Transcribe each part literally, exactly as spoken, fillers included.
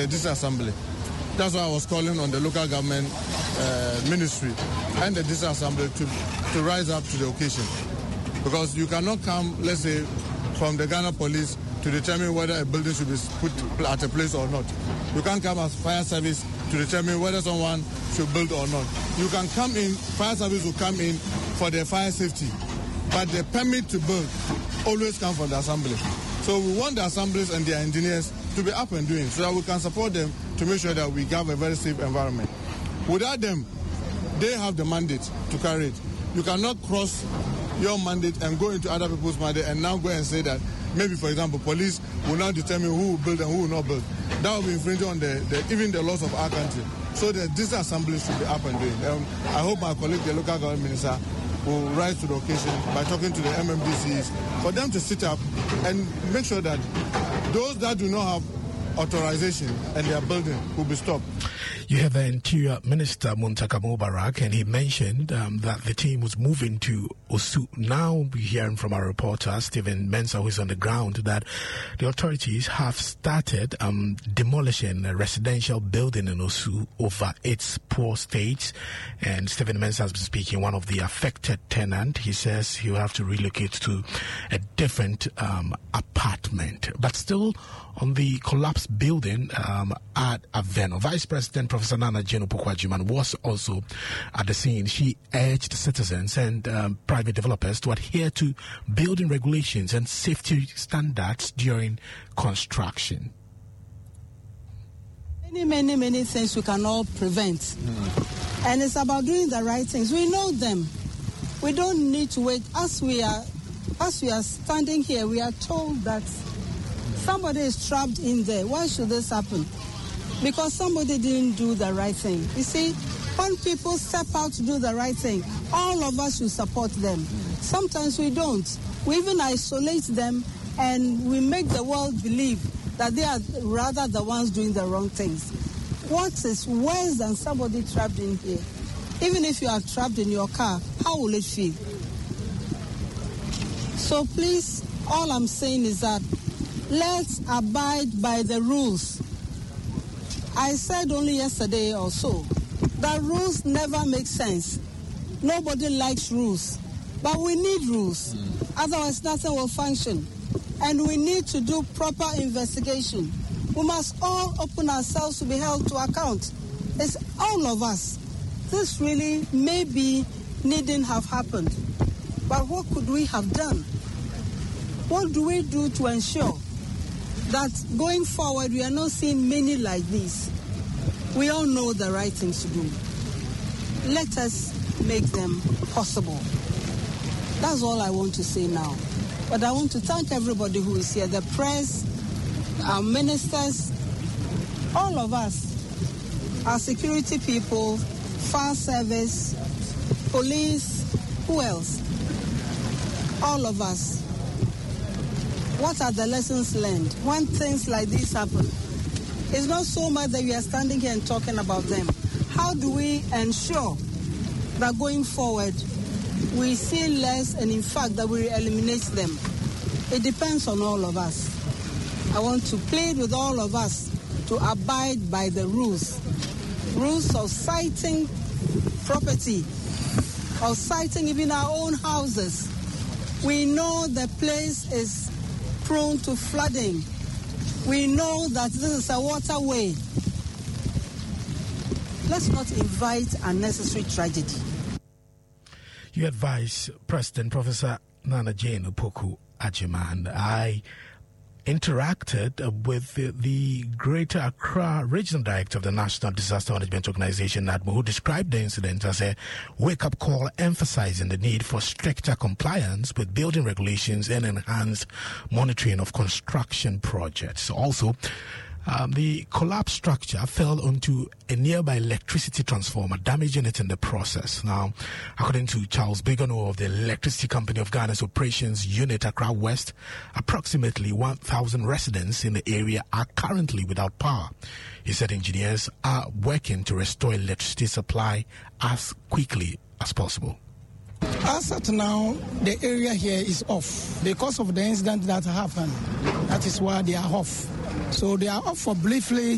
district assembly. That's why I was calling on the local government uh, ministry and the district assembly to, to rise up to the occasion. Because you cannot come, let's say, from the Ghana police to determine whether a building should be put at a place or not. You can't come as fire service to determine whether someone should build or not. You can come in, fire service will come in for their fire safety, but the permit to build always comes from the assembly. So we want the assemblies and their engineers to be up and doing so that we can support them to make sure that we have a very safe environment. Without them, they have the mandate to carry it. You cannot cross your mandate and go into other people's mandate and now go and say that maybe, for example, police will now determine who will build and who will not build. That will be infringing on the, the even the laws of our country. So that this assembly should be up and doing. Um, I hope my colleague, the local government minister, will rise to the occasion by talking to the M M D Cs for them to sit up and make sure that those that do not have authorization and their building will be stopped. You have the Interior Minister Muntaka Mubarak, and he mentioned um, that the team was moving to Osu. Now we're hearing from our reporter Stephen Mensah, who is on the ground, that the authorities have started um, demolishing a residential building in Osu over its poor state. And Stephen Mensah has been speaking, one of the affected tenants. He says he will have to relocate to a different um, apartment. But still on the collapsed building um, at Aveno, Vice President Professor Nana Jane Opoku Agyeman was also at the scene. She urged citizens and um, private developers to adhere to building regulations and safety standards during construction. Many, many, many things we can all prevent. Mm. And it's about doing the right things. We know them. We don't need to wait. As we are, as we are standing here, we are told that somebody is trapped in there. Why should this happen? Because somebody didn't do the right thing. You see, when people step out to do the right thing, all of us should support them. Sometimes we don't. We even isolate them and we make the world believe that they are rather the ones doing the wrong things. What is worse than somebody trapped in here? Even if you are trapped in your car, how will it feel? So please, all I'm saying is that let's abide by the rules. I said only yesterday or so that rules never make sense. Nobody likes rules, but we need rules. Mm. Otherwise, nothing will function. And we need to do proper investigation. We must all open ourselves to be held to account. It's all of us. This really maybe needn't have happened. But what could we have done? What do we do to ensure that going forward we are not seeing many like this? We all know the right things to do. Let us make them possible. That's all I want to say now. But I want to thank everybody who is here, the press, our ministers, all of us, our security people, fire service, police, who else? All of us. What are the lessons learned when things like this happen? It's not so much that we are standing here and talking about them. How do we ensure that going forward we see less and in fact that we eliminate them? It depends on all of us. I want to plead with all of us to abide by the rules. Rules of citing property, of citing even our own houses. We know the place is prone to flooding. We know that this is a waterway. Let's not invite unnecessary tragedy. You advise President Professor Nana Jane Opoku Agyeman. I interacted with the, the Greater Accra Regional Director of the National Disaster Management Organization, NADMO, who described the incident as a wake-up call emphasizing the need for stricter compliance with building regulations and enhanced monitoring of construction projects. Also, Um, the collapsed structure fell onto a nearby electricity transformer, damaging it in the process. Now, according to Charles Bigano of the Electricity Company of Ghana's Operations Unit, Accra West, approximately one thousand residents in the area are currently without power. He said engineers are working to restore electricity supply as quickly as possible. As at now, the area here is off because of the incident that happened. That is why they are off. So they are off for briefly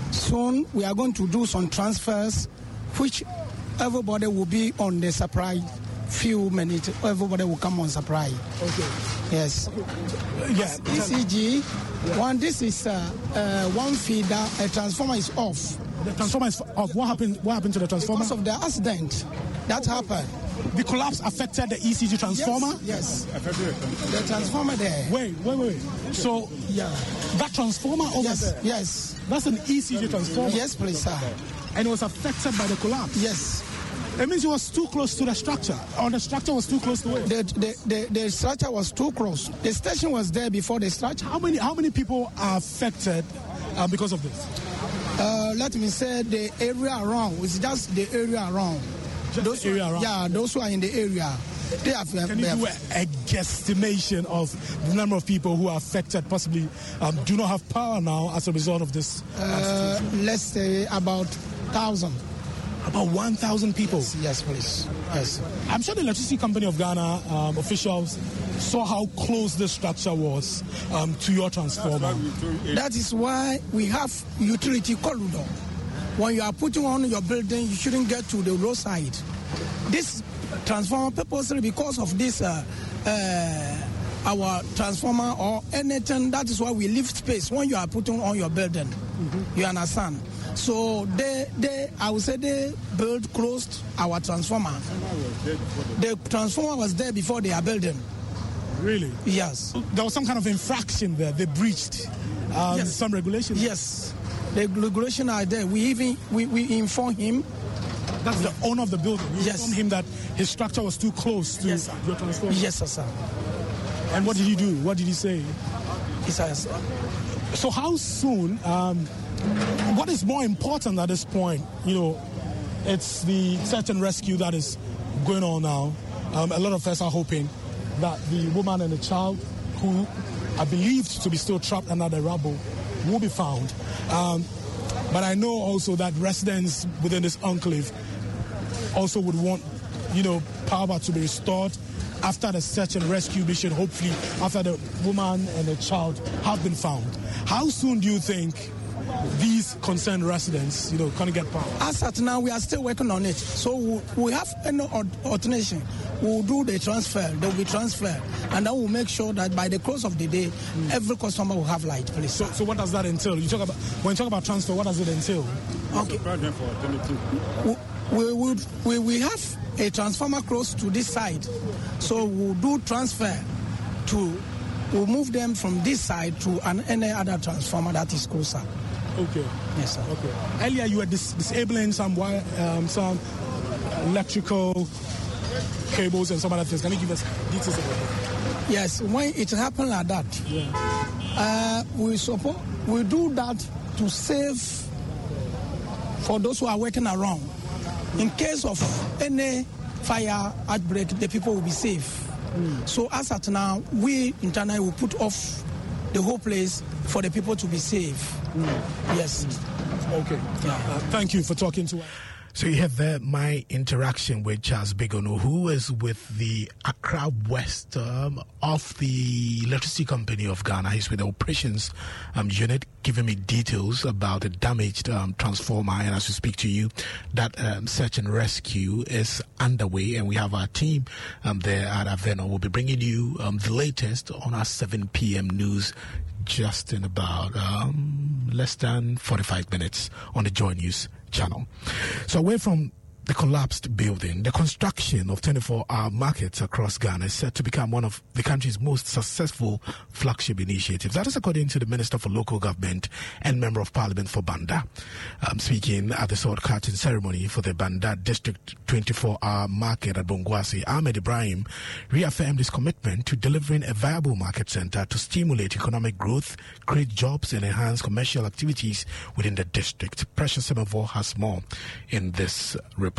soon we are going to do some transfers, which everybody will be on the supply. Few minutes, everybody will come on supply. Okay. Yes. Uh, yeah. E C G, yeah. One, this is uh, uh, one feeder, a transformer is off. The transformer is off. What happened, what happened to the transformer? Because of the accident that happened. The collapse affected the E C G transformer? Yes. yes. The transformer there. Wait, wait, wait. So, yeah. That transformer over yes, there? Yes. That's an E C G transformer? Yes, please, sir. And it was affected by the collapse? Yes. It means it was too close to the structure, or the structure was too close to it? The, the, the, the structure was too close. The station was there before the structure. How many, how many people are affected uh, because of this? Uh, let me say the area around. It's just the area around. Just those the area who, around? Yeah, those who are in the area. They have, Can you have, do a, a guesstimation of the number of people who are affected, possibly um, do not have power now as a result of this? Uh, let's say about one thousand. About one thousand people? Yes, yes, please. Yes. I'm sure the Electricity Company of Ghana um, officials saw how close the structure was um, to your transformer. That is why we have utility corridor. When you are putting on your building, you shouldn't get to the roadside. This transformer purposely because of this uh, uh, our transformer or anything, that is why we leave space when you are putting on your building. Mm-hmm. You understand? So they, they, I would say they built closed our transformer. The transformer was there before they are building. Really? Yes. There was some kind of infraction there. They breached um, yes. some regulations. Yes. The regulations are there. We even we, we informed him. That's the owner of the building. You yes. informed him that his structure was too close to yes, your transformer. Yes, sir. And what did he do? What did he say? He says. So how soon? Um, what is more important at this point? You know, it's the search and rescue that is going on now. Um, a lot of us are hoping that the woman and the child, who are believed to be still trapped under the rubble, will be found. Um, but I know also that residents within this enclave also would want, you know, power to be restored after the search and rescue mission, hopefully after the woman and the child have been found. How soon do you think these concerned residents, you know, can get power? As at now, we are still working on it. So we, we have an alternation. We'll do the transfer. There will be transfer. And then we'll make sure that by the close of the day, mm. every customer will have light, please. So, so what does that entail? You talk about, when you talk about transfer, what does it entail? Okay. We, we, would, we, we have a transformer close to this side. So we'll do transfer to, we'll move them from this side to an, any other transformer that is closer. Okay. Yes, sir. Okay. Earlier, you were dis- disabling some wire, um, some electrical cables and some other things. Can you give us details about that? Yes. When it happened like that, yeah. uh, we support we do that to save for those who are working around. In case of any fire outbreak, the people will be safe. Mm. So as at now, we internally will put off the whole place for the people to be safe. Mm. Yes. Okay. Yeah. Uh, thank you for talking to us. So you have there my interaction with Charles Bigono, who is with the Accra West um, of the Electricity Company of Ghana. He's with the operations um, unit, giving me details about the damaged um, transformer. And as we speak to you, that um, search and rescue is underway, and we have our team um, there at Aveno. We'll be bringing you um, the latest on our seven p.m. news just in about um, less than forty-five minutes on the Joy News channel. So away from the collapsed building, the construction of twenty-four hour markets across Ghana is set to become one of the country's most successful flagship initiatives. That is according to the Minister for Local Government and Member of Parliament for Banda. Um, speaking at the sword cutting ceremony for the Banda District twenty-four hour market at Bongwasi, Ahmed Ibrahim reaffirmed his commitment to delivering a viable market center to stimulate economic growth, create jobs, and enhance commercial activities within the district. Precious Semevo has more in this report.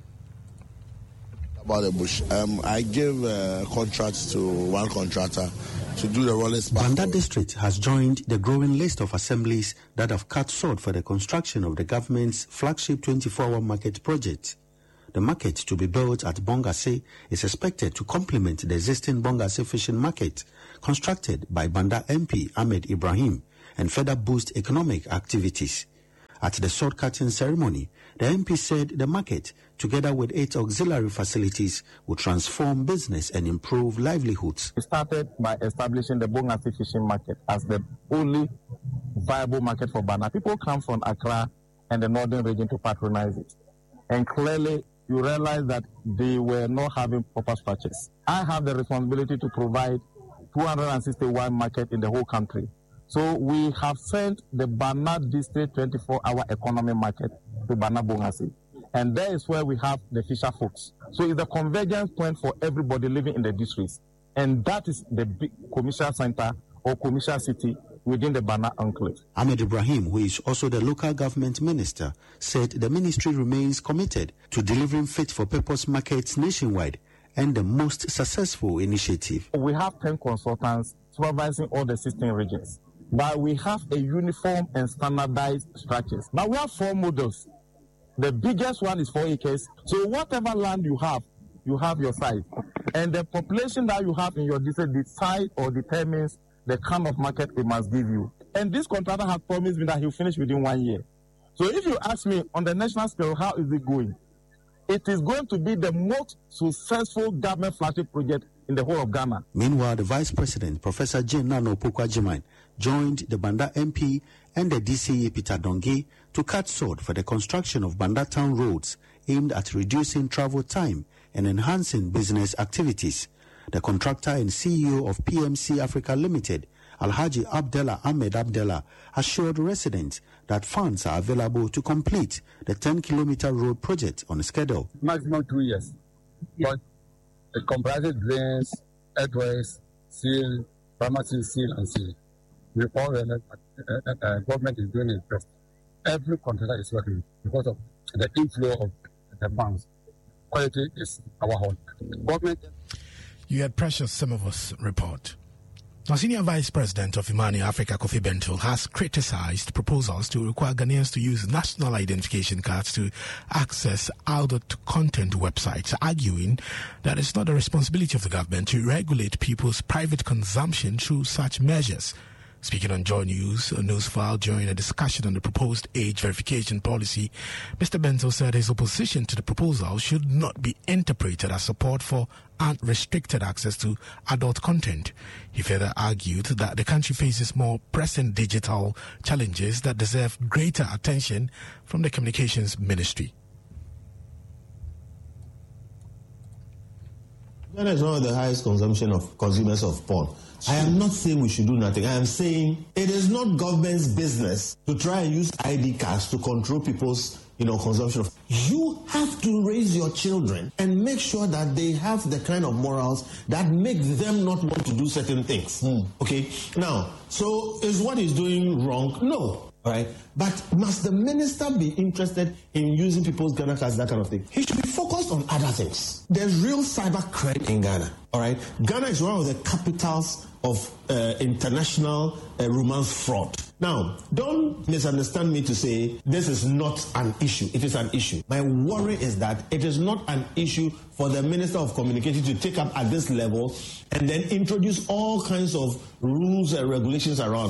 About the bush, um, I give uh, contracts to one contractor to do the rolling span. Banda District has joined the growing list of assemblies that have cut short for the construction of the government's flagship twenty-four hour market project. The market to be built at Bongase is expected to complement the existing Bongase fishing market constructed by Banda M P Ahmed Ibrahim and further boost economic activities. At the sword cutting ceremony, the M P said the market, together with its auxiliary facilities, will transform business and improve livelihoods. We started by establishing the Bongase Fishing Market as the only viable market for Bana. People come from Accra and the northern region to patronize it. And clearly, you realize that they were not having proper structures. I have the responsibility to provide two hundred sixty-one markets in the whole country. So we have sent the Bana District twenty-four hour economy market to Bana Bongase. And there is where we have the fisher folks. So it's the convergence point for everybody living in the districts. And that is the big commercial center or commercial city within the Bana enclave. Ahmed Ibrahim, who is also the local government minister, said the ministry remains committed to delivering fit-for-purpose markets nationwide and the most successful initiative. We have ten consultants supervising all the sixteen regions, but we have a uniform and standardized structures. Now we have four models. The biggest one is four acres. So whatever land you have, you have your site. And the population that you have in your district decides or determines the kind of market it must give you. And this contractor has promised me that he'll finish within one year. So if you ask me on the national scale, how is it going? It is going to be the most successful government flagship project in the whole of Ghana. Meanwhile, the Vice President, Professor Jane Nano Opoku-Agyeman, joined the Banda M P and the D C E Peter Dongui to cut sword for the construction of Banda town roads aimed at reducing travel time and enhancing business activities. The contractor and C E O of P M C Africa Limited, Alhaji Abdallah Ahmed Abdallah, assured residents that funds are available to complete the ten kilometer road project on schedule. Maximum two years. Yeah. But it comprises drains, earthworks, seal, pharmacy, seal, and seal. We all realize that uh, uh, government is doing its best. Every contractor is working because of the inflow of the funds. Quality is our whole. Government. You had Precious Semovus report. Now, Senior Vice President of Imani Africa, Kofi Bento, has criticized proposals to require Ghanaians to use national identification cards to access adult content websites, arguing that it's not the responsibility of the government to regulate people's private consumption through such measures. Speaking on Joy News, a news file during a discussion on the proposed age verification policy, Mister Bento said his opposition to the proposal should not be interpreted as support for unrestricted access to adult content. He further argued that the country faces more pressing digital challenges that deserve greater attention from the Communications Ministry. Ghana is one of the highest consumption of consumers of porn. I am not saying we should do nothing. I am saying it is not government's business to try and use I D cards to control people's, you know, consumption of. You have to raise your children and make sure that they have the kind of morals that make them not want to do certain things. Mm. Okay. Now, so is what he's doing wrong? No. All right. But must the minister be interested in using people's Ghana cards, that kind of thing? He should be focused on other things. There's real cyber crime in Ghana. All right. Ghana is one of the capitals of uh, international uh, romance fraud. Now, don't misunderstand me to say this is not an issue. It is an issue. My worry is that it is not an issue for the Minister of Communication to take up at this level and then introduce all kinds of rules and regulations around.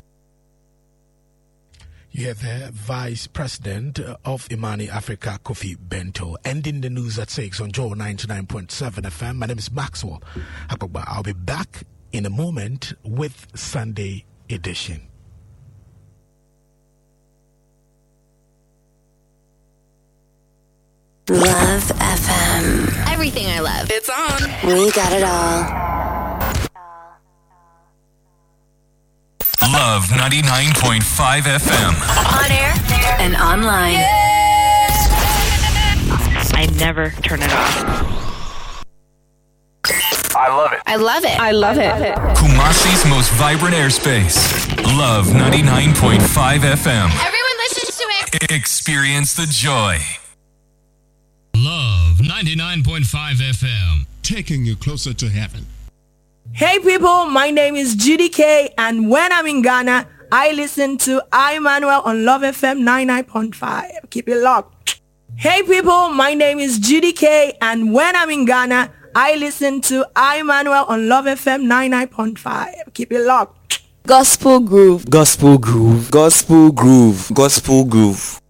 You have the Vice President of Imani Africa, Kofi Bento, ending the news at six on Joe ninety-nine point seven F M. My name is Maxwell Akpogba. I'll be back in a moment with Sunday edition. Love F M. Everything I love. It's on. We got it all. Love ninety-nine point five F M. On air and online. Yeah. I never turn it off. I love it. I love it. I love it. Kumasi's most vibrant airspace. Love ninety-nine point five F M. Everyone listens to it. Experience the joy. Love ninety-nine point five F M. Taking you closer to heaven. Hey people, my name is Judy K, and when I'm in Ghana, I listen to Emmanuel on Love F M ninety-nine point five. Keep it locked. Hey people, my name is Judy K, and when I'm in Ghana, I listen to Emmanuel on Love F M ninety-nine point five. Keep it locked. Gospel Groove. Gospel Groove. Gospel Groove. Gospel Groove.